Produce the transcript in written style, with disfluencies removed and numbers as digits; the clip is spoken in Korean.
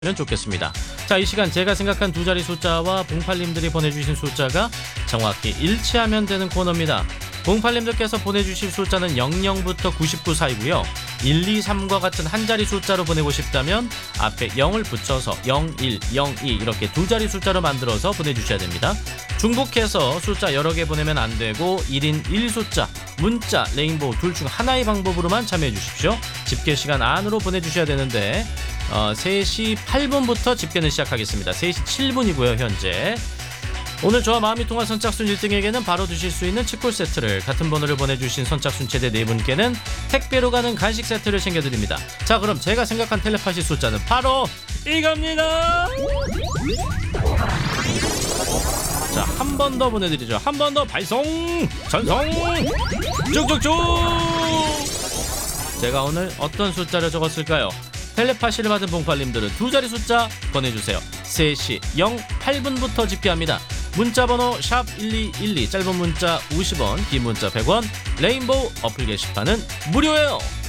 면 좋겠습니다. 자, 이 시간 제가 생각한 두 자리 숫자와 봉팔님들이 보내주신 숫자가 정확히 일치하면 되는 코너입니다. 봉팔님들께서 보내주실 숫자는 00부터 99 사이고요. 1, 2, 3과 같은 한 자리 숫자로 보내고 싶다면 앞에 0을 붙여서 01, 02 이렇게 두 자리 숫자로 만들어서 보내주셔야 됩니다. 중복해서 숫자 여러 개 보내면 안 되고 1인 1숫자, 문자, 레인보우 둘 중 하나의 방법으로만 참여해 주십시오. 집계 시간 안으로 보내주셔야 되는데 3시 8분부터 집계는 시작하겠습니다. 3시 7분이고요 현재. 오늘 저와 마음이 통한 선착순 1등에게는 바로 드실 수 있는 치콜 세트를, 같은 번호를 보내주신 선착순 최대 4분께는 택배로 가는 간식 세트를 챙겨드립니다. 자, 그럼 제가 생각한 텔레파시 숫자는 바로 이겁니다. 자, 한 번 더 보내드리죠. 한 번 더 발송 전송 쭉쭉쭉. 제가 오늘 어떤 숫자를 적었을까요? 텔레파시를 받은 봉팔님들은 두 자리 숫자 보내주세요. 3시 08분부터 집계합니다. 문자번호 샵1212, 짧은 문자 50원, 긴 문자 100원, 레인보우 어플 게시판은 무료예요.